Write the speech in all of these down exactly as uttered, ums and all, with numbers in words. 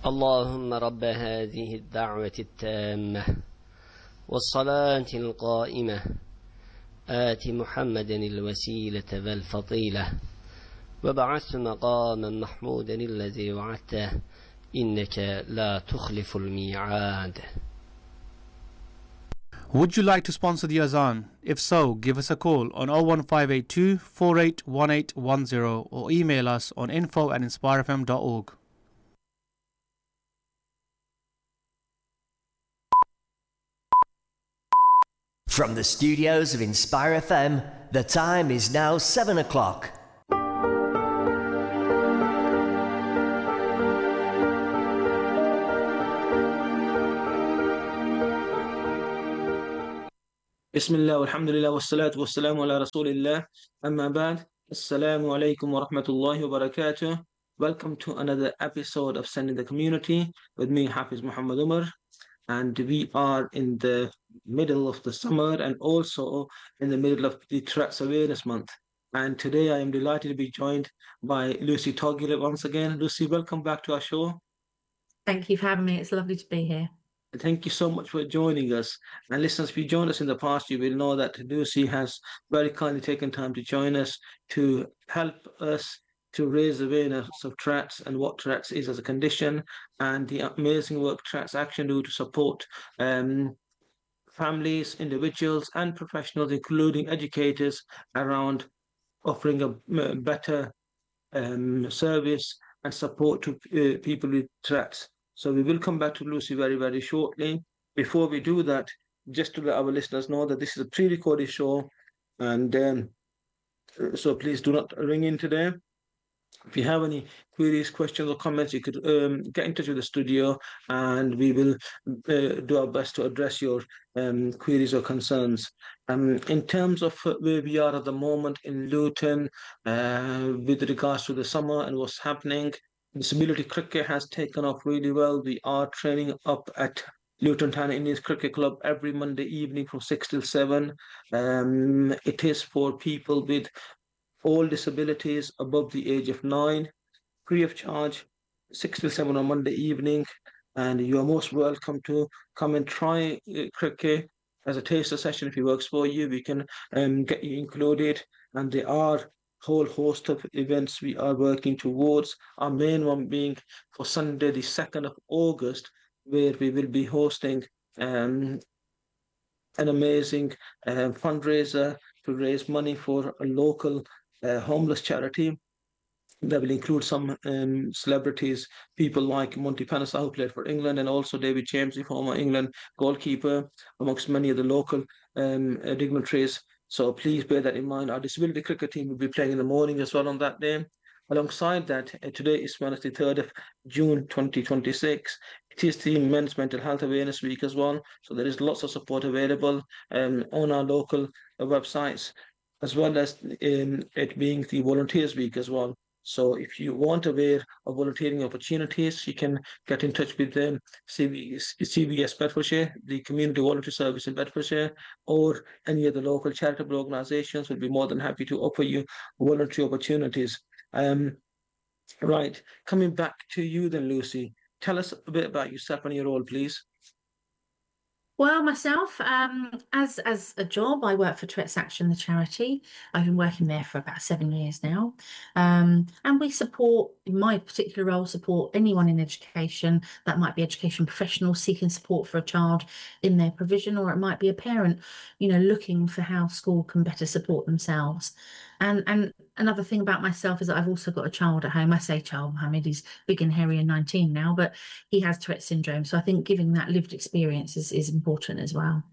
اللهم رب هذه الدعوة التامة والصلاة القائمة آت محمدا الوسيلة والفضيلة وبعث مقاما محمودا الذي وعدته إنك لا تخلف الميعاد. Would you like to sponsor the Azan? If so, give us a call on oh one five eight two, four eight one eight one zero or email us on info at inspire f m dot org. From the studios of Inspire F M, the time is now seven o'clock. Bismillah, alhamdulillah, wassalatu wassalamu ala rasulillah. Amma ba'd. Assalamu alaikum wa rahmatullahi wa barakatuh. Welcome to another episode of Sending the Community with me, Hafiz Muhammad Umar. And we are in the middle of the summer and also in the middle of the Tourette's Awareness Month. And today I am delighted to be joined by Lucy Toggill once again. Lucy, welcome back to our show. Thank you for having me. It's lovely to be here. Thank you so much for joining us. And listeners, if you joined us in the past, you will know that Lucy has very kindly taken time to join us to help us to raise awareness of Tourette's and what Tourette's is as a condition and the amazing work Tourette's Action do to support um, families, individuals and professionals, including educators, around offering a better um, service and support to uh, people with Tourette's. So we will come back to Lucy very, very shortly. Before we do that, just to let our listeners know that this is a pre-recorded show, and um, so please do not ring in today. If you have any queries, questions, or comments, you could um, get in touch with the studio, and we will uh, do our best to address your um, queries or concerns. Um, in terms of where we are at the moment in Luton, uh, with regards to the summer and what's happening, disability cricket has taken off really well. We are training up at Luton Town Indians Cricket Club every Monday evening from six till seven. Um, it is for people with all disabilities above the age of nine, free of charge, six till seven on Monday evening. And you are most welcome to come and try uh, cricket as a taster session. If it works for you, we can um, get you included. And there are whole host of events we are working towards. Our main one being for Sunday, the second of August, where we will be hosting um, an amazing uh, fundraiser to raise money for a local uh, homeless charity. That will include some um, celebrities, people like Monty Python, who played for England, and also David James, the former England goalkeeper, amongst many of the local um, uh, dignitaries. So please bear that in mind. Our disability cricket team will be playing in the morning as well on that day. Alongside that, uh, today is Wednesday, third of June twenty twenty-six. It is the Men's Mental Health Awareness Week as well. So there is lots of support available um, on our local uh, websites, as well as um, it being the Volunteers Week as well. So if you want aware of volunteering opportunities, you can get in touch with them, C V S Bedfordshire, the Community Voluntary Service in Bedfordshire, or any of the local charitable organisations will be more than happy to offer you voluntary opportunities. Um, right, coming back to you then, Lucy, tell us a bit about yourself and your role, please. Well, myself, um, as as a job, I work for Tourette's Action, the charity. I've been working there for about seven years now. Um, and we support, in my particular role, support anyone in education. That might be education professionals seeking support for a child in their provision, or it might be a parent, you know, looking for how school can better support themselves. And and another thing about myself is that I've also got a child at home. I say child, Mohammed, he's big and hairy and nineteen now, but he has Tourette's syndrome. So I think giving that lived experience is, is important as well.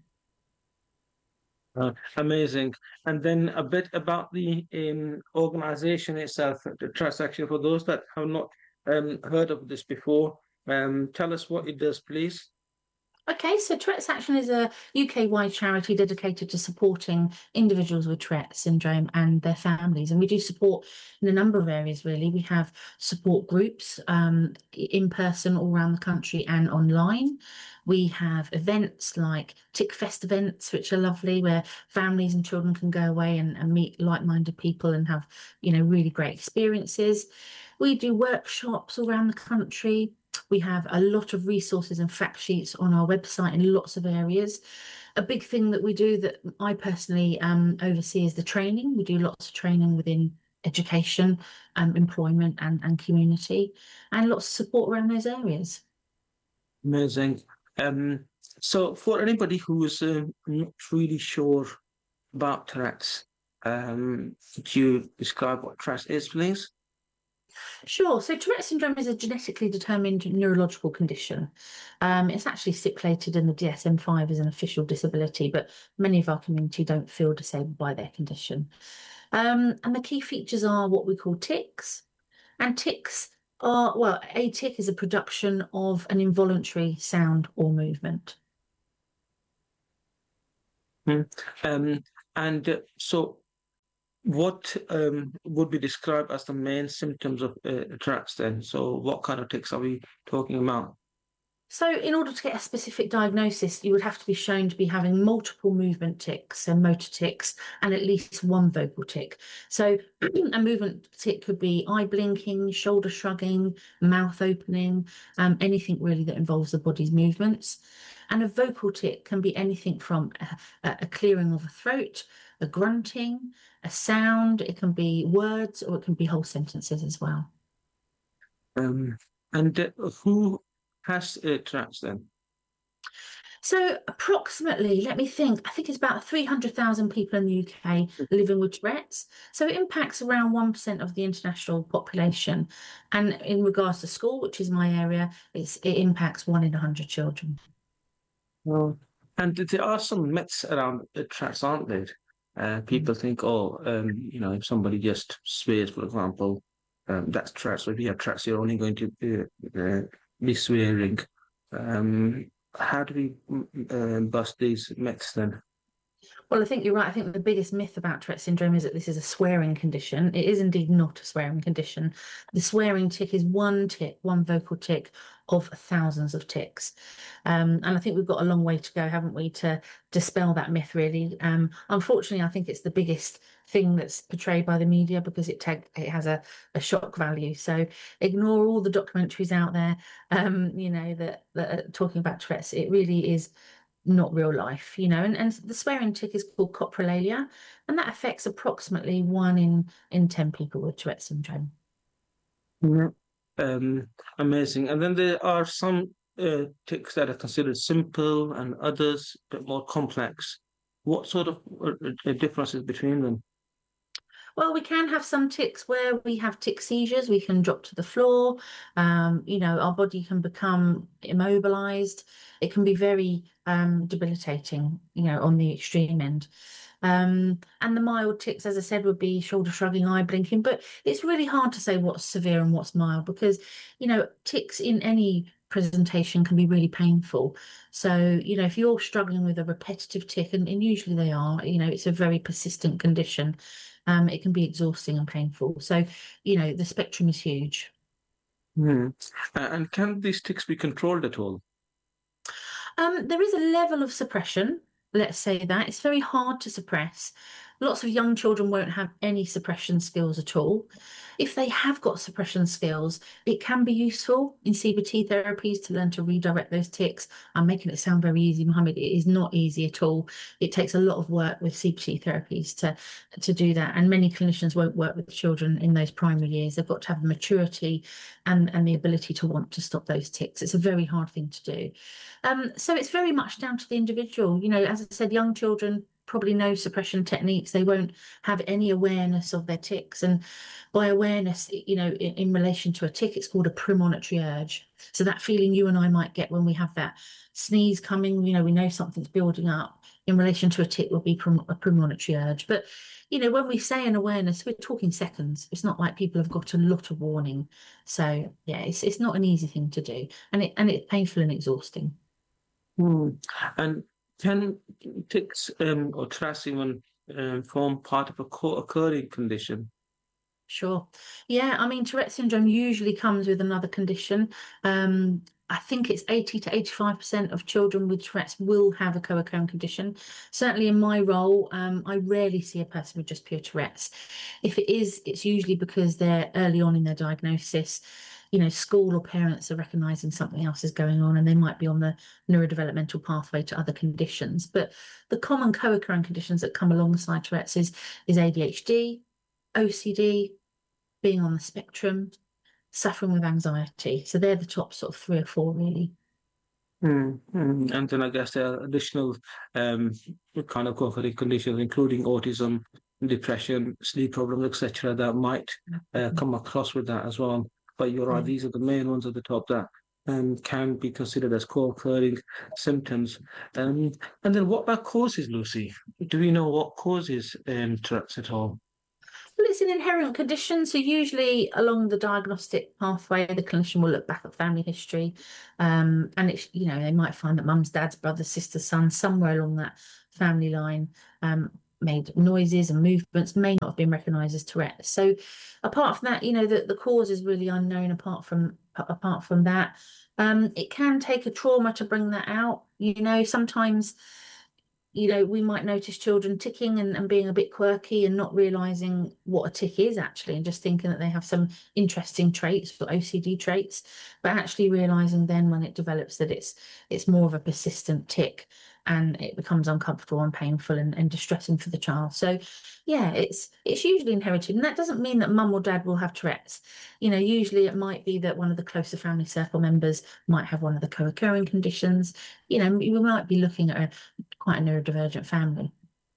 Uh, amazing. And then a bit about the um, organisation itself, the Tourette's Action, for those that have not um, heard of this before, um, tell us what it does, please. Okay, so Tourette's Action is a U K-wide charity dedicated to supporting individuals with Tourette's syndrome and their families. And we do support in a number of areas, really. We have support groups um, in person all around the country and online. We have events like TickFest events, which are lovely, where families and children can go away and, and meet like-minded people and have, you know, really great experiences. We do workshops all around the country. we have a lot of resources and fact sheets on our website in lots of areas. A big thing that we do that I personally um, oversee is the training. We do lots of training within education, um, employment and, and community, and lots of support around those areas. Amazing. Um, so for anybody who's um, not really sure about Tourette's, um, could you describe what Tourette's is, please? Sure. So Tourette syndrome is a genetically determined neurological condition. Um, it's actually stipulated in the D S M five as an official disability, but many of our community don't feel disabled by their condition. Um, and the key features are what we call tics. And tics are, well, a tic is a production of an involuntary sound or movement. Hmm. Um, and uh, so what um, would be described as the main symptoms of uh, Tourette's then? So what kind of tics are we talking about? So in order to get a specific diagnosis, you would have to be shown to be having multiple movement tics, so motor tics, and at least one vocal tic. So a movement tic could be eye blinking, shoulder shrugging, mouth opening, um, anything really that involves the body's movements. And a vocal tic can be anything from a, a clearing of a throat, a grunting, a sound. It can be words, or it can be whole sentences as well. Um, and uh, who has uh, Tourette's then? So approximately, let me think, I think it's about three hundred thousand people in the U K living with Tourette's. So it impacts around one percent of the international population. And in regards to school, which is my area, it's, it impacts one in one hundred children. Well, and there are some myths around uh, Tourette's, aren't there? Uh, people think, oh, um, you know, if somebody just swears, for example, um, that's Tourette's. So if you have Tourette's, you're only going to uh, uh, be swearing. Um, how do we mm, uh, bust these myths then? Well, I think you're right. I think the biggest myth about Tourette syndrome is that this is a swearing condition. It is indeed not a swearing condition. The swearing tic is one tic, one vocal tic of thousands of tics. Um, and I think we've got a long way to go, haven't we, to dispel that myth, really. Um, unfortunately, I think it's the biggest thing that's portrayed by the media because it, it has a, a shock value. So ignore all the documentaries out there, um, you know, that, that are talking about Tourette's. It really is not real life, you know, and, and the swearing tic is called coprolalia, and that affects approximately one in in ten people with Tourette syndrome. Yeah. Um, amazing. And then there are some uh, tics that are considered simple and others a bit more complex. What sort of uh, uh, differences between them? Well, we can have some tics where we have tic seizures. We can drop to the floor. Um, you know, our body can become immobilized. It can be very um, debilitating, you know, on the extreme end. Um, and the mild tics, as I said, would be shoulder shrugging, eye blinking. But it's really hard to say what's severe and what's mild because, you know, tics in any presentation can be really painful. So, you know, if you're struggling with a repetitive tic, and, and usually they are, you know, it's a very persistent condition. Um, it can be exhausting and painful. So, you know, the spectrum is huge. Hmm. Uh, and can these tics be controlled at all? Um, there is a level of suppression, let's say that. It's very hard to suppress. Lots of young children won't have any suppression skills at all. If they have got suppression skills, it can be useful in C B T therapies to learn to redirect those tics. I'm making it sound very easy, Mohammed. It is not easy at all. It takes a lot of work with C B T therapies to, to do that. And many clinicians won't work with children in those primary years. They've got to have the maturity and, and the ability to want to stop those tics. It's a very hard thing to do. Um, so it's very much down to the individual. You know, as I said, young children probably know suppression techniques. They won't have any awareness of their tics. And by awareness, you know, in, in relation to a tic, it's called a premonitory urge. So that feeling you and I might get when we have that sneeze coming, you know, we know something's building up. In relation to a tic will be pre- a premonitory urge. But, you know, when we say an awareness, we're talking seconds. It's not like people have got a lot of warning. So, yeah, it's it's not an easy thing to do. And, it, and it's painful and exhausting. Hmm. And can tics um, or Tourette's even um, form part of a co-occurring condition? Sure. Yeah, I mean, Tourette syndrome usually comes with another condition. Um, I think it's eighty to eighty-five percent of children with Tourette's will have a co-occurring condition. Certainly in my role, um, I rarely see a person with just pure Tourette's. If it is, it's usually because they're early on in their diagnosis. you know, school or parents are recognizing something else is going on and they might be on the neurodevelopmental pathway to other conditions. But the common co-occurring conditions that come alongside Tourette's is, is A D H D, O C D, being on the spectrum, suffering with anxiety. So they're the top sort of three or four, really. Mm, mm. And then I guess there are additional um, kind of co-occurring conditions, including autism, depression, sleep problems, et cetera, that might uh, come across with that as well. But you're right; Mm. these are the main ones at the top that um, can be considered as co-occurring symptoms. Um, and then, what about causes, Lucy? Do we know what causes um, Tourette's at all? Well, it's an inherent condition. So usually along the diagnostic pathway, the clinician will look back at family history. Um, and it's, you know, they might find that mum's, dad's, brother, sister, son, somewhere along that family line um, made noises and movements, may not have been recognised as Tourette's. So apart from that, you know, the, the cause is really unknown apart from apart from that. Um, it can take a trauma to bring that out. You know, sometimes you know, we might notice children ticking and, and being a bit quirky and not realizing what a tick is actually, and just thinking that they have some interesting traits or O C D traits, but actually realizing then when it develops that it's it's more of a persistent tick and it becomes uncomfortable and painful and, and distressing for the child. So yeah, it's it's usually inherited. And that doesn't mean that mum or dad will have Tourette's. You know, usually it might be that one of the closer family circle members might have one of the co-occurring conditions. You know, we might be looking at a quite a neurodivergent family.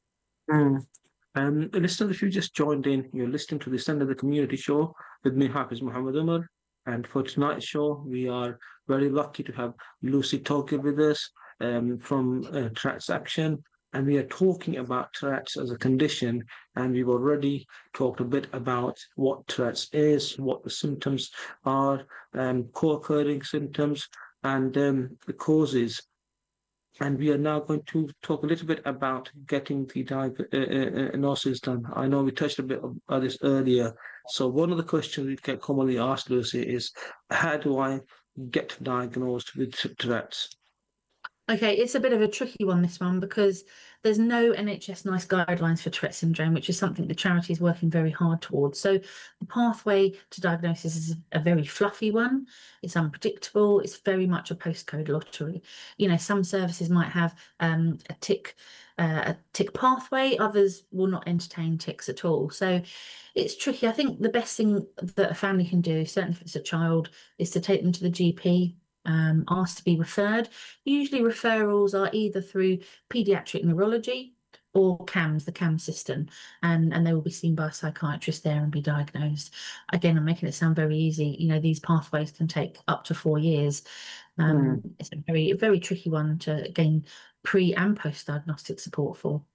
Mm. Um, listeners, if you just joined in, you're listening to the Stand of the Community Show with me, Hafiz Muhammad Umar. And for tonight's show, we are very lucky to have Lucy Tokyo with us um, from uh, Tourette's Action. And we are talking about Tourette's as a condition. And we've already talked a bit about what Tourette's is, what the symptoms are, um, co-occurring symptoms, and um, the causes. And we are now going to talk a little bit about getting the diagnosis done. I know we touched a bit on this earlier. So one of the questions we get commonly asked, Lucy, is how do I get diagnosed with Tourette's? Okay, it's a bit of a tricky one, this one, because there's no N H S NICE guidelines for Tourette's syndrome, which is something the charity is working very hard towards. So the pathway to diagnosis is a very fluffy one. It's unpredictable. It's very much a postcode lottery. You know, some services might have um, a tick, uh, a tick pathway. Others will not entertain ticks at all. So it's tricky. I think the best thing that a family can do, certainly if it's a child, is to take them to the G P. Um, asked to be referred. Usually referrals are either through paediatric neurology or C A M S, the C A M S system, and, and they will be seen by a psychiatrist there and be diagnosed. Again, I'm making it sound very easy. You know, these pathways can take up to four years. Um, mm. It's a very, very tricky one to gain pre and post diagnostic support for.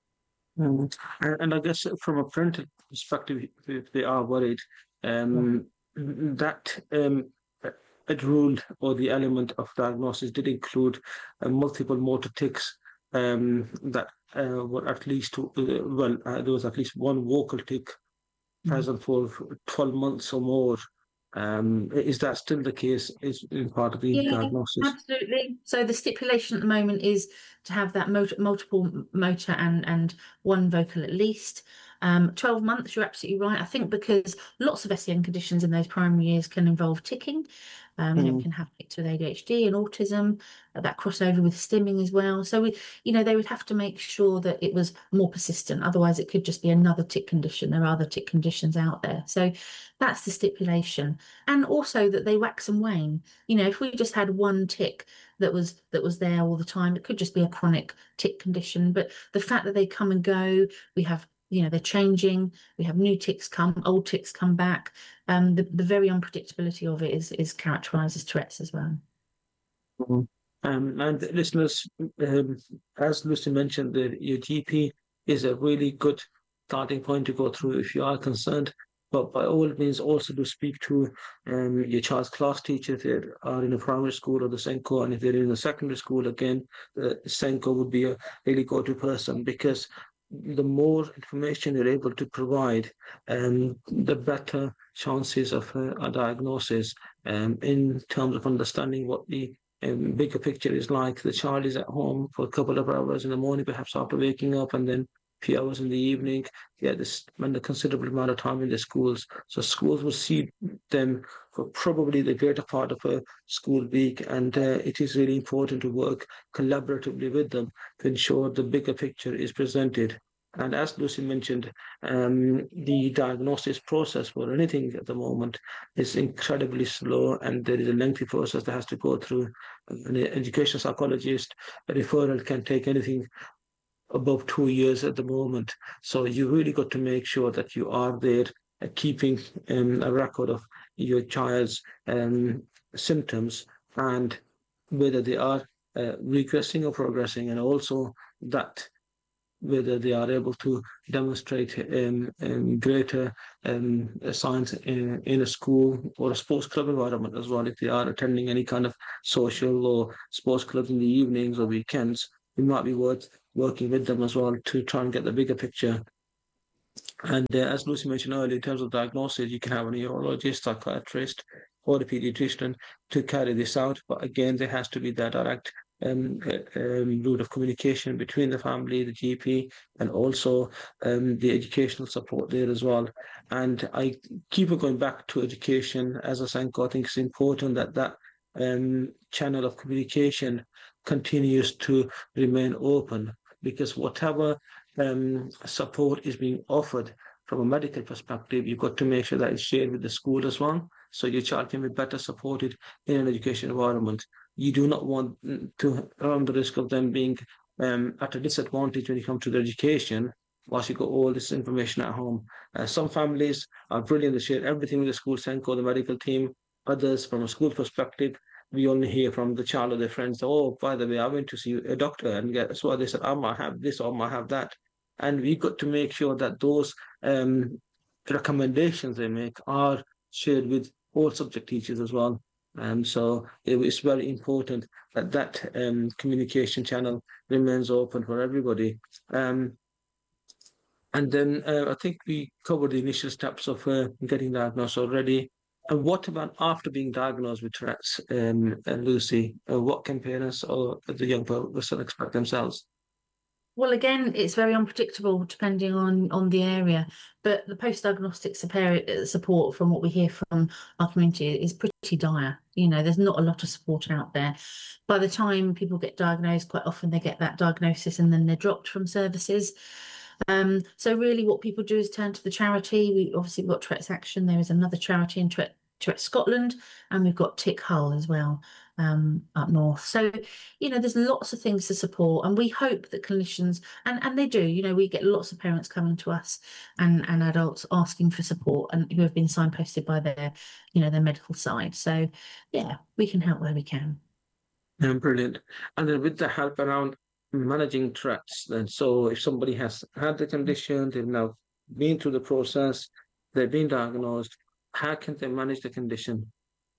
Mm. And I guess from a parental perspective, if they are worried, um, yeah. that um, It ruled or the element of diagnosis did include uh, multiple motor tics um, that uh, were at least, uh, well, uh, there was at least one vocal tic mm-hmm. present for twelve months or more. Um, is that still the case? Is in part of the yeah, diagnosis? Absolutely. So the stipulation at the moment is to have that motor, multiple motor and, and one vocal at least. Um, twelve months, you're absolutely right. I think because lots of S E N conditions in those primary years can involve ticking. Um, you know, we can have tics with A D H D and autism, uh, that crossover with stimming as well. So, we, you know, they would have to make sure that it was more persistent. Otherwise, it could just be another tic condition. There are other tic conditions out there. So that's the stipulation. And also that they wax and wane. You know, if we just had one tic that was that was there all the time, it could just be a chronic tic condition. But the fact that they come and go, we have you know, they're changing. We have new tics come, old tics come back. Um, the, the very unpredictability of it is is characterised as Tourette's as well. Mm-hmm. Um, and listeners, um, as Lucy mentioned, the, your G P is a really good starting point to go through if you are concerned. But by all means, also to speak to um, your child's class teacher if they are in a primary school or the SENCO, and if they're in a secondary school, again, the SENCO would be a really go-to person, because the more information you're able to provide, um, the better chances of uh, a diagnosis um, in terms of understanding what the um, bigger picture is like. The child is at home for a couple of hours in the morning, perhaps after waking up, and then few hours in the evening. Yeah, they spend a considerable amount of time in the schools. So schools will see them for probably the greater part of a school week, and uh, it is really important to work collaboratively with them to ensure the bigger picture is presented. And as Lucy mentioned, um, the diagnosis process for anything at the moment is incredibly slow, and there is a lengthy process that has to go through. An educational psychologist, a referral can take anything above two years at the moment. So you really got to make sure that you are there, uh, keeping um, a record of your child's um, symptoms and whether they are uh, regressing or progressing, and also that whether they are able to demonstrate um, um, greater um, signs in, in a school or a sports club environment as well. If they are attending any kind of social or sports clubs in the evenings or weekends, it might be worth working with them as well to try and get the bigger picture. And uh, as Lucy mentioned earlier, in terms of diagnosis, you can have a neurologist, psychiatrist, or a pediatrician to carry this out. But again, there has to be that direct um, uh, um, route of communication between the family, the G P, and also um, the educational support there as well. And I keep on going back to education. As a Sanko, I think it's important that that um, channel of communication continues to remain open, because whatever um, support is being offered from a medical perspective, you've got to make sure that it's shared with the school as well, so your child can be better supported in an education environment. You do not want to run the risk of them being um, at a disadvantage when it comes to their education, whilst you got all this information at home. Uh, some families are brilliant, they share everything with the school Senko, the medical team. Others, from a school perspective, we only hear from the child or their friends, oh, by the way, I went to see a doctor, and guess what? They said, I might have this or I might have that. And we got to make sure that those um, recommendations they make are shared with all subject teachers as well. And so it, it's very important that that um, communication channel remains open for everybody. Um, and then uh, I think we covered the initial steps of uh, getting diagnosed already. And what about after being diagnosed with Tourette's, um, and Lucy? Uh, what can parents or the young person expect themselves? Well, again, it's very unpredictable depending on on the area, but the post-diagnostic support, from what we hear from our community, is pretty dire. You know, there's not a lot of support out there. By the time people get diagnosed, quite often they get that diagnosis and then they're dropped from services. Um, so really what people do is turn to the charity. We obviously got Tourette's Action. There is another charity in Tourette's Tourette's Scotland, and we've got Tick Hull as well, um, up north. So, you know, there's lots of things to support, and we hope that clinicians, and, and they do, you know, we get lots of parents coming to us and, and adults asking for support, and who have been signposted by their, you know, their medical side. So, yeah, we can help where we can. Yeah, brilliant. And then with the help around managing Tourette's, then, so if somebody has had the condition, they've now been through the process, they've been diagnosed, how can they manage the condition?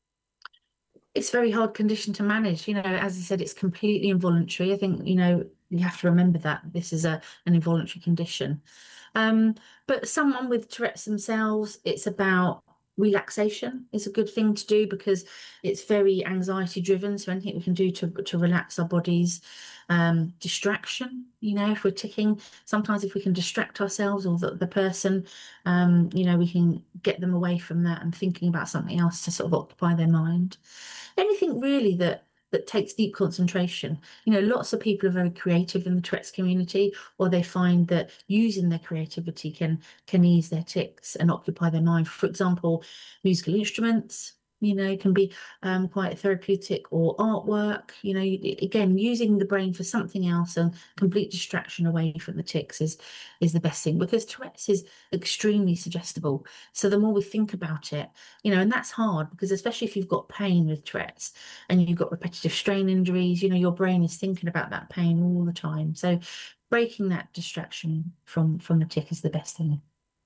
It's a very hard condition to manage. You know, as I said, it's completely involuntary. I think, you know, you have to remember that this is a an involuntary condition. Um, but someone with Tourette's themselves, it's about relaxation is a good thing to do, because it's very anxiety driven. So anything we can do to to relax our bodies. Um, distraction, you know, if we're ticking, sometimes if we can distract ourselves or the, the person, um, you know, we can get them away from that and thinking about something else to sort of occupy their mind. Anything really that that takes deep concentration. You know, lots of people are very creative in the Tourette's community, or they find that using their creativity can can ease their tics and occupy their mind. For example, musical instruments, you know, can be um, quite therapeutic, or artwork. You know, again, using the brain for something else and complete distraction away from the tics is is the best thing, because Tourette's is extremely suggestible. So the more we think about it, you know, and that's hard, because especially if you've got pain with Tourette's and you've got repetitive strain injuries, you know, your brain is thinking about that pain all the time. So breaking that distraction from from the tic is the best thing.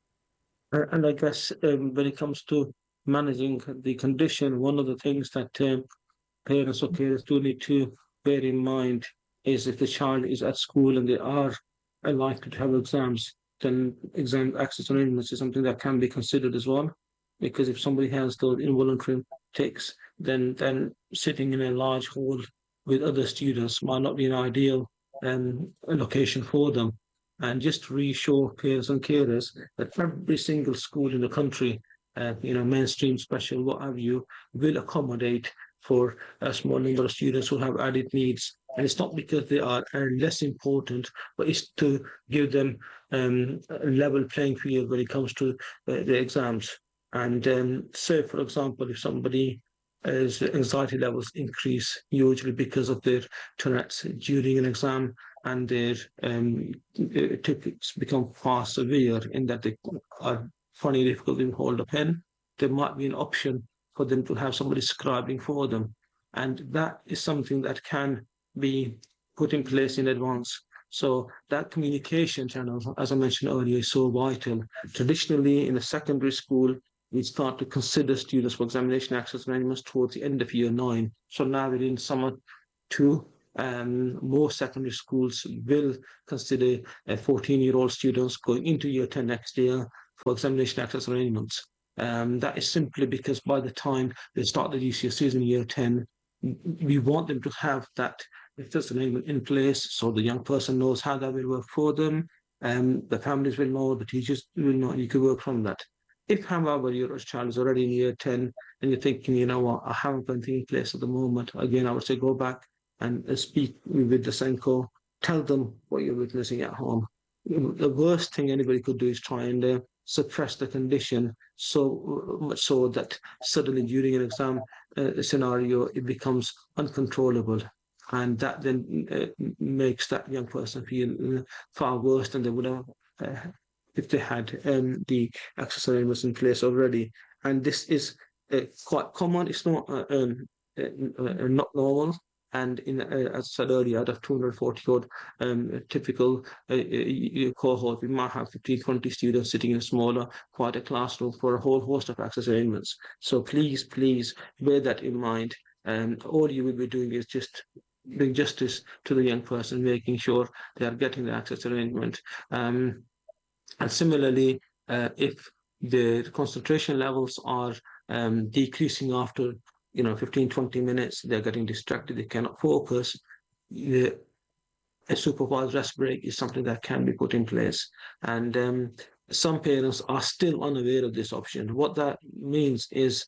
Uh, and I guess um, when it comes to managing the condition, one of the things that um, parents or carers do need to bear in mind is if the child is at school and they are likely to have exams, then exam access arrangements is something that can be considered as well. Because if somebody has those involuntary tics, then then sitting in a large hall with other students might not be an ideal um, location for them. And just to reassure parents and carers that every single school in the country, uh, you know, mainstream, special, what have you, will accommodate for a small number of students who have added needs. And it's not because they are uh, less important, but it's to give them um, a level playing field when it comes to uh, the exams. And um, say, for example, if somebody as anxiety levels increase, usually because of their Tourette's during an exam, and their um, tickets become far severe in that they are finding it difficult to hold a pen, there might be an option for them to have somebody scribing for them. And that is something that can be put in place in advance. So that communication channel, as I mentioned earlier, is so vital. Traditionally, in a secondary school, we start to consider students for examination access arrangements towards the end of year nine. So now we're in summer two, um, most secondary schools will consider uh, fourteen-year-old students going into year ten next year for examination access arrangements. Um, that is simply because by the time they start the G C S Es in year ten, we want them to have that access arrangement in place so the young person knows how that will work for them, and um, the families will know, the teachers will know, and you can work from that. If, however, your child is already in year ten and you're thinking, you know what, I haven't got anything in place at the moment, again, I would say go back and speak with the SENCO, tell them what you're witnessing at home. The worst thing anybody could do is try and uh, suppress the condition so much so that suddenly during an exam uh, scenario, it becomes uncontrollable. And that then uh, makes that young person feel uh, far worse than they would have uh, if they had um, the access arrangements in place already. And this is uh, quite common. It's not uh, um, uh, uh, not normal. And in, uh, as I said earlier, out of two hundred forty odd um, typical uh, uh, cohort, we might have fifteen, twenty students sitting in a smaller, quieter classroom for a whole host of access arrangements. So please, please bear that in mind. And um, all you will be doing is just doing justice to the young person, making sure they are getting the access arrangement. Um, and similarly, uh, if the concentration levels are um, decreasing after you know, fifteen, twenty minutes, they're getting distracted, they cannot focus, the, a supervised rest break is something that can be put in place. And um, some parents are still unaware of this option. What that means is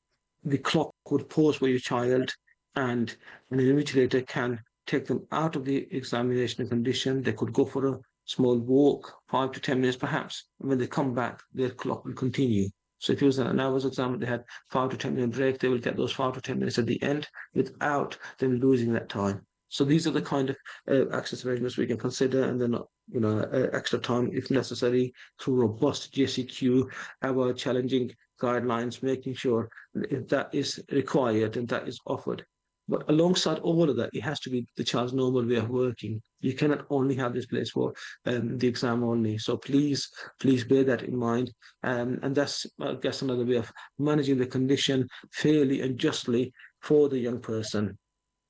the clock would pause for your child, and an invigilator can take them out of the examination condition. They could go for a small walk, five to ten minutes perhaps. And when they come back, their clock will continue. So if it was an hour's exam, they had five to ten minute break, they will get those five to ten minutes at the end without them losing that time. So these are the kind of uh, access arrangements we can consider, and then you know uh, extra time if necessary through robust J C Q, our challenging guidelines, making sure if that is required and that is offered. But alongside all of that, it has to be the child's normal way of working. You cannot only have this place for um, the exam only. So please, please bear that in mind. Um, and that's, I guess, another way of managing the condition fairly and justly for the young person.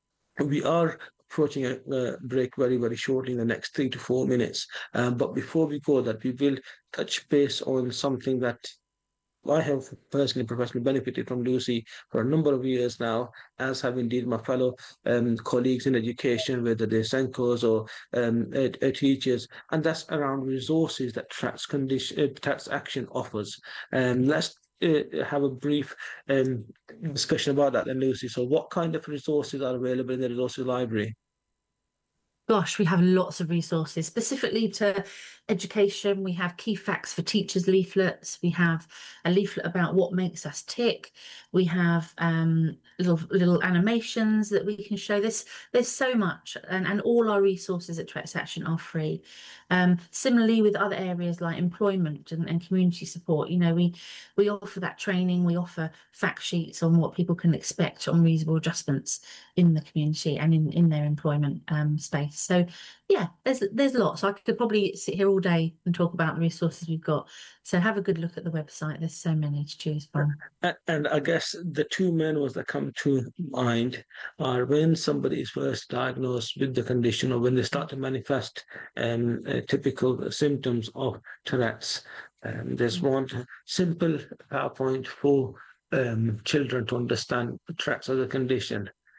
We are approaching a, a break very, very shortly in the next three to four minutes. Um, but before we go that, we will touch base on something that I have personally, professionally benefited from Lucy for a number of years now, as have indeed my fellow um, colleagues in education, whether they're SENCOs or um, ed, ed teachers, and that's around resources that TRACS, condition, uh, TRACS Action offers. Um, let's uh, have a brief um, discussion about that then, Lucy. So what kind of resources are available in the resources library? Gosh, we have lots of resources specifically to education. We have key facts for teachers leaflets. We have a leaflet about what makes us tick. We have um, little little animations that we can show. This there's so much, and, and all our resources at TRACS Action are free. Um, similarly with other areas like employment and, and community support, you know, we we offer that training. We offer fact sheets on what people can expect on reasonable adjustments in the community and in, in their employment um, space. So yeah, there's there's lots. I could probably sit here all day and talk about the resources we've got. So have a good look at the website. There's so many to choose from. And I guess the two main ones that come to mind are when somebody is first diagnosed with the condition, or when they start to manifest um, uh, typical symptoms of Tourette's. Um, there's one simple PowerPoint for um, children to understand Tourette's as a condition.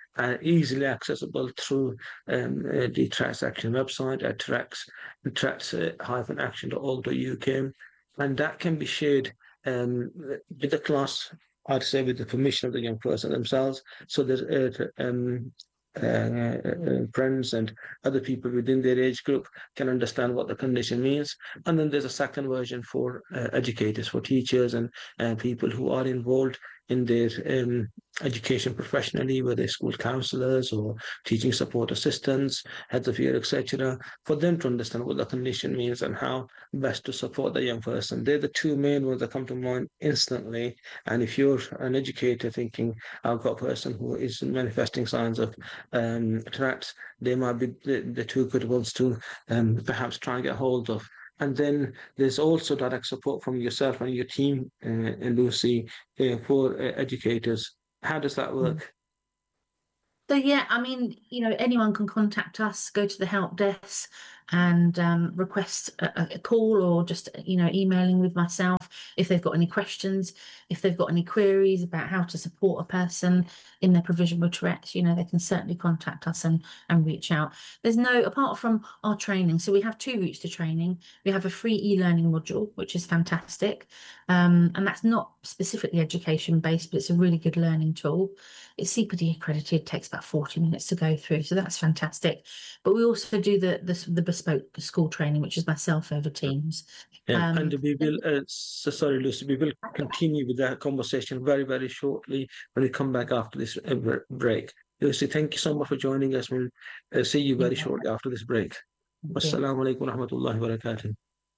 uh, easily accessible through um, uh, the Tracts Action website at tracts dash action dot org dot U K, and that can be shared um, with the class, I'd say with the permission of the young person themselves, so that uh, um, uh, uh, friends and other people within their age group can understand what the condition means. And then there's a second version for uh, educators, for teachers and uh, people who are involved in their um, education professionally, whether school counsellors or teaching support assistants, heads of year, et cetera, for them to understand what the condition means and how best to support the young person. They're the two main ones that come to mind instantly. And if you're an educator thinking, I've got a person who is manifesting signs of um, Tourette's, they might be the, the two good ones to um, perhaps try and get hold of. And then there's also direct support from yourself and your team, uh, Lucy, uh, for uh, educators. How does that work? So, yeah, I mean, you know, anyone can contact us, go to the help desk and um, request a, a call, or just, you know, emailing with myself if they've got any questions, if they've got any queries about how to support a person in their provision with Tourette's, you know, they can certainly contact us and, and reach out. There's no, apart from our training, so we have two routes to training. We have a free e-learning module, which is fantastic. Um, and that's not specifically education based, but it's a really good learning tool. It's C P D accredited, takes about forty minutes to go through, so that's fantastic. But we also do the the, the bespoke school training, which is myself over Teams. Yeah, Um, and we will, uh, so sorry, Lucy, we will continue with that conversation very, very shortly when we come back after this uh, br- break. Lucy, thank you so much for joining us. We'll uh, see you very Yeah. shortly after this break. Yeah. Wassalamu alaikum wa rahmatullahi wa barakatuh.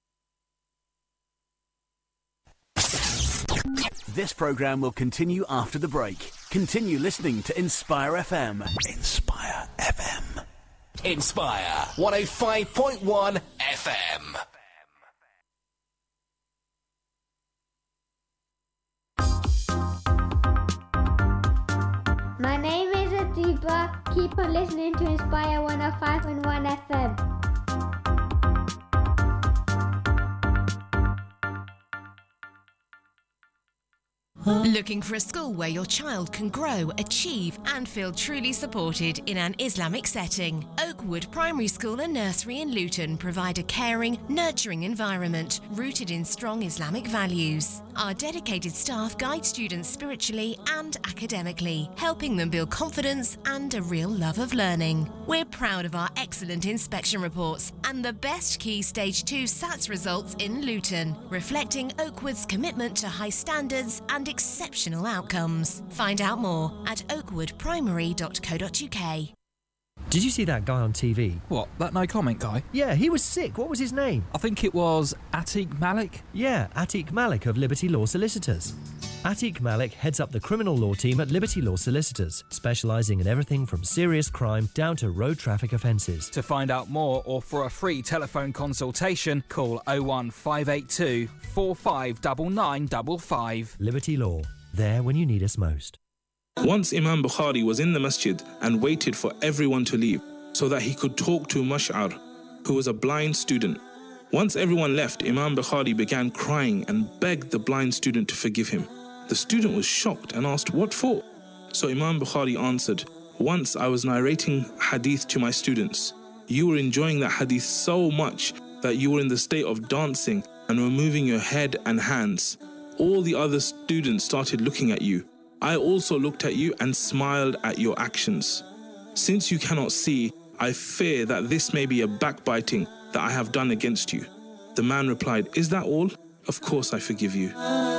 This program will continue after the break. Continue listening to Inspire F M. Inspire F M. Inspire one oh five point one F M. My name is Adiba. Keep on listening to Inspire one oh five point one F M. Looking for a school where your child can grow, achieve and feel truly supported in an Islamic setting? Oakwood Primary School and Nursery in Luton provide a caring, nurturing environment rooted in strong Islamic values. Our dedicated staff guide students spiritually and academically, helping them build confidence and a real love of learning. We're proud of our excellent inspection reports and the best Key Stage two SATS results in Luton, reflecting Oakwood's commitment to high standards and exceptional outcomes. Find out more at oakwood primary dot co dot U K. Did you see that guy on T V? What, that no comment guy? Yeah, he was sick. What was his name? I think it was Atiq Malik. Yeah, Atiq Malik of Liberty Law Solicitors. Atiq Malik heads up the criminal law team at Liberty Law Solicitors, specialising in everything from serious crime down to road traffic offences. To find out more or for a free telephone consultation, call oh one five eight two, four five nine nine five five. Liberty Law, there when you need us most. Once Imam Bukhari was in the masjid and waited for everyone to leave so that he could talk to Mash'ar, who was a blind student. Once everyone left, Imam Bukhari began crying and begged the blind student to forgive him. The student was shocked and asked, "What for?" So Imam Bukhari answered, "Once I was narrating hadith to my students. You were enjoying that hadith so much that you were in the state of dancing and were moving your head and hands. All the other students started looking at you. I also looked at you and smiled at your actions. Since you cannot see, I fear that this may be a backbiting that I have done against you." The man replied, "Is that all? Of course I forgive you."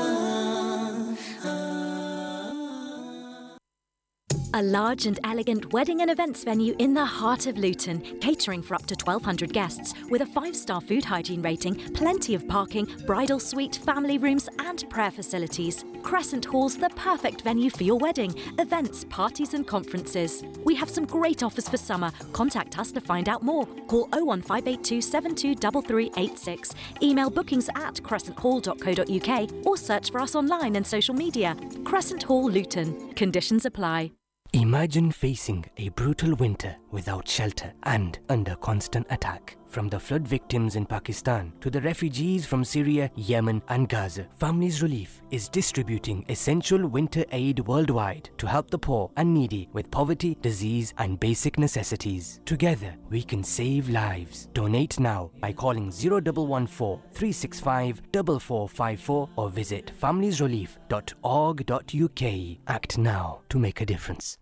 A large and elegant wedding and events venue in the heart of Luton, catering for up to twelve hundred guests, with a five-star food hygiene rating, plenty of parking, bridal suite, family rooms and prayer facilities. Crescent Hall's the perfect venue for your wedding, events, parties and conferences. We have some great offers for summer. Contact us to find out more. Call oh one five eight two, seven two three three eight six. Email bookings at crescent hall dot co dot U K or search for us online and social media. Crescent Hall Luton. Conditions apply. Imagine facing a brutal winter without shelter and under constant attack. From the flood victims in Pakistan to the refugees from Syria, Yemen and Gaza, Families Relief is distributing essential winter aid worldwide to help the poor and needy with poverty, disease and basic necessities. Together, we can save lives. Donate now by calling zero one one four, three six five, four four five four or visit families relief dot org dot U K. Act now to make a difference.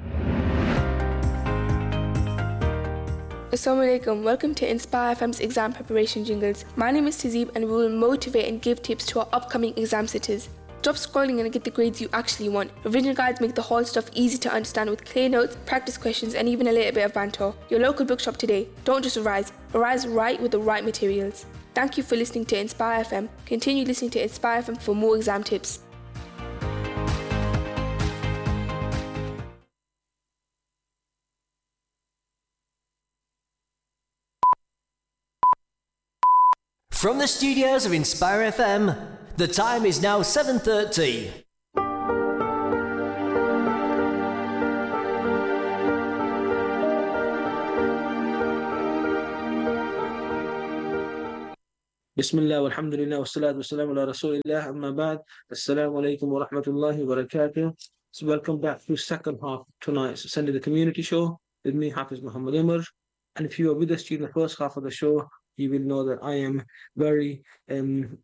Assalamu alaikum. Welcome to Inspire F M's exam preparation jingles. My name is Tazib and we will motivate and give tips to our upcoming exam sitters. Stop scrolling and get the grades you actually want. Revision guides make the whole stuff easy to understand with clear notes, practice questions and even a little bit of banter. Your local bookshop today. Don't just arise. Arise right with the right materials. Thank you for listening to Inspire F M. Continue listening to Inspire F M for more exam tips. From the studios of Inspire F M, the time is now seven thirty. Bismillah, alhamdulillah, wa salatu wa salam ala rasulillah, amma ba'd. Assalamu alaikum wa rahmatullahi wa barakatuh. So welcome back to second half of tonight's Sunday the Community Show with me, Hafiz Muhammad Umar. And if you are with us during the first half of the show, you will know that I am very um,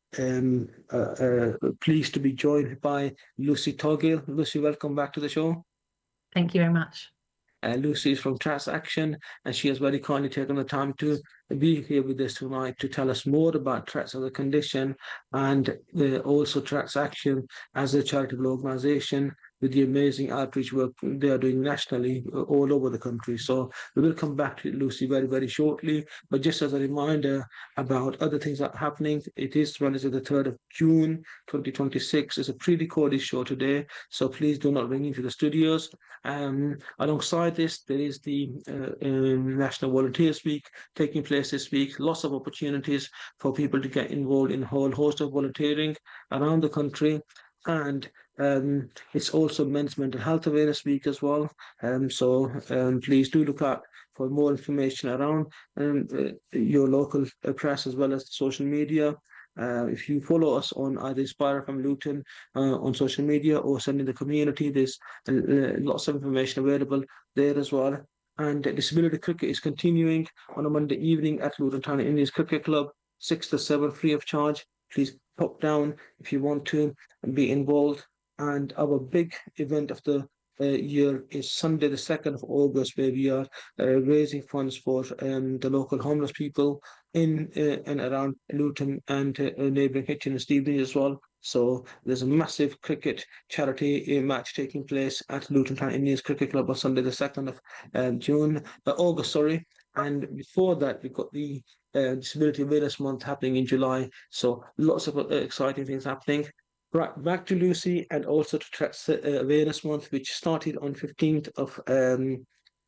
um, uh, uh, pleased to be joined by Lucy Toggill. Lucy, welcome back to the show. Thank you very much. Uh, Lucy is from Trats Action, and she has very kindly taken the time to be here with us tonight to tell us more about Trats as a condition and uh, also Trats Action as a charitable organisation with the amazing outreach work they are doing nationally all over the country. So we will come back to Lucy very, very shortly. But just as a reminder about other things that are happening, it is Wednesday the third of June twenty twenty-six. It's a pre-recorded show today, so please do not ring into the studios. Um, alongside this, there is the uh, um, National Volunteers Week taking place this week. Lots of opportunities for people to get involved in a whole host of volunteering around the country. And um, it's also Men's Mental Health Awareness Week as well. Um, so um, please do look out for more information around um, uh, your local uh, press as well as social media. Uh, if you follow us on either Inspire from Luton uh, on social media or Sunday the Community, there's uh, lots of information available there as well. And uh, disability cricket is continuing on a Monday evening at Luton Town Indians Cricket Club, six to seven, free of charge. Please pop down if you want to and be involved. And our big event of the uh, year is Sunday, the second of August, where we are uh, raising funds for um, the local homeless people in uh, and around Luton and uh, neighbouring Hitchin and Stevenage as well. So there's a massive cricket charity match taking place at Luton Town Indians Cricket Club on Sunday, the second of um, June, uh, August, sorry. And before that, we've got the uh, Disability Awareness Month happening in July. So lots of uh, exciting things happening. Right, back to Lucy and also to Trats uh, Awareness Month, which started on fifteenth of um,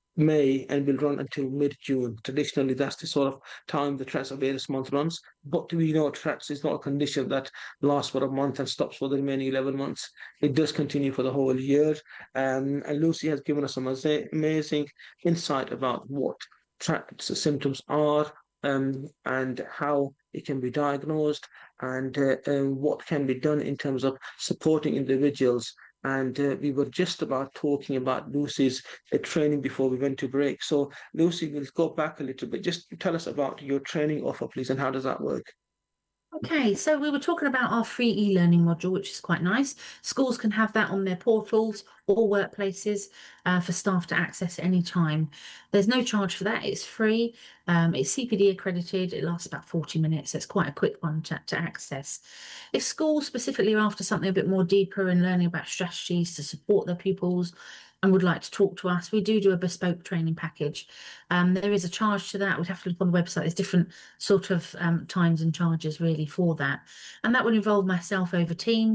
May and will run until mid-June. Traditionally, that's the sort of time the Trats Awareness Month runs. But we know Trats is not a condition that lasts for a month and stops for the remaining eleven months. It does continue for the whole year. Um, and Lucy has given us some amazing insight about what Trats symptoms are um, and how it can be diagnosed and uh, uh, what can be done in terms of supporting individuals. And uh, we were just about talking about Lucy's uh, training before we went to break. So Lucy, we'll go back a little bit. Just tell us about your training offer, please, and how does that work? Okay, so we were talking about our free e-learning module, which is quite nice. Schools can have that on their portals or workplaces uh, for staff to access at any time. There's no charge for that. It's free. Um, it's C P D accredited. It lasts about forty minutes. So it's quite a quick one to, to access. If schools specifically are after something a bit more deeper and learning about strategies to support their pupils and would like to talk to us, we do do a bespoke training package. Um, there is a charge to that. We'd have to look on the website. There's different sort of um, times and charges really for that. And that would involve myself over Teams,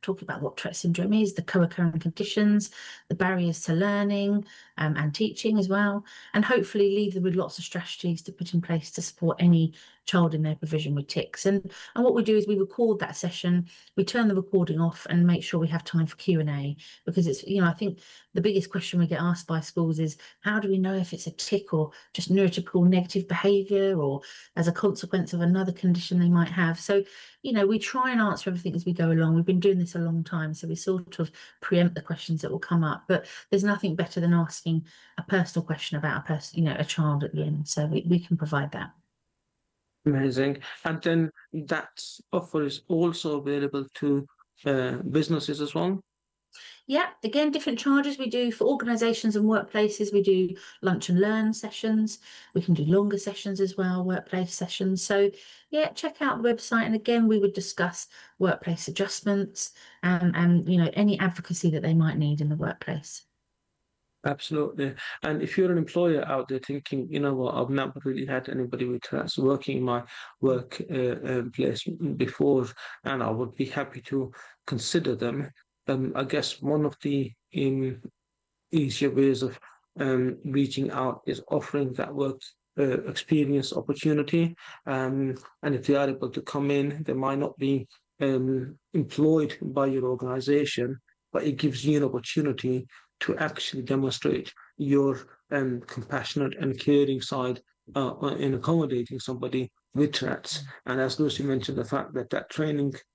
talking about what Tourette syndrome is, the co-occurring conditions, the barriers to learning um, and teaching as well, and hopefully leave them with lots of strategies to put in place to support any child in their provision with tics. And, and what we do is we record that session, we turn the recording off and make sure we have time for Q and A, because it's, you know, I think the biggest question we get asked by schools is, how do we know if it's a tic or just neurotypical negative behaviour or as a consequence of another condition they might have? So, you know, we try and answer everything as we go along. We've been doing this a long time, so we sort of preempt the questions that will come up, but there's nothing better than asking a personal question about a person, you know, a child at the end. So we, we can provide that. Amazing. And then that offer is also available to uh, businesses as well? Yeah, again, different charges we do for organisations and workplaces. We do lunch and learn sessions. We can do longer sessions as well, workplace sessions. So yeah, check out the website. And again, we would discuss workplace adjustments and, and you know, any advocacy that they might need in the workplace. Absolutely. And if you're an employer out there thinking, you know what, I've never really had anybody with Tourette's working in my work uh, uh, place before, and I would be happy to consider them. Um, I guess one of the um, easier ways of um, reaching out is offering that work uh, experience opportunity. Um, and if they are able to come in, they might not be um, employed by your organisation, but it gives you an opportunity to actually demonstrate your um, compassionate and caring side uh, in accommodating somebody with Tourette's. And as Lucy mentioned, the fact that that training